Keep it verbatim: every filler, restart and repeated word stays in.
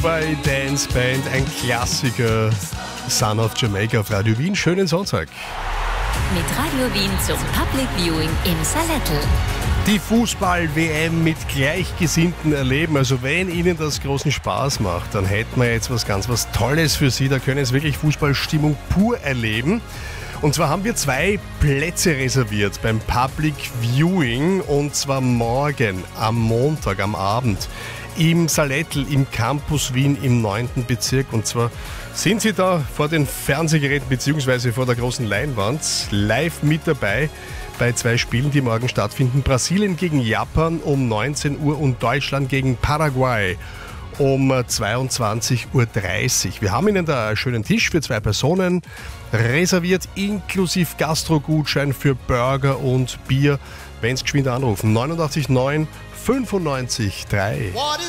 Fußball-Dance-Band, ein Klassiker, Son of Jamaica auf Radio Wien. Schönen Sonntag. Mit Radio Wien zum Public Viewing im Salettl. Die Fußball-W M mit Gleichgesinnten erleben. Also wenn Ihnen das großen Spaß macht, dann hätten wir jetzt was ganz was Tolles für Sie. Da können Sie wirklich Fußballstimmung pur erleben. Und zwar haben wir zwei Plätze reserviert beim Public Viewing, und zwar morgen am Montag am Abend im Salettl im Campus Wien im neunten Bezirk. Und zwar sind Sie da vor den Fernsehgeräten bzw. vor der großen Leinwand live mit dabei bei zwei Spielen, die morgen stattfinden. Brasilien gegen Japan um neunzehn Uhr und Deutschland gegen Paraguay um zweiundzwanzig Uhr dreißig. Wir haben Ihnen da einen schönen Tisch für zwei Personen reserviert, inklusive Gastro-Gutschein für Burger und Bier. Wenn Sie geschwind anrufen, neunundachtzig neun fünfundneunzig drei.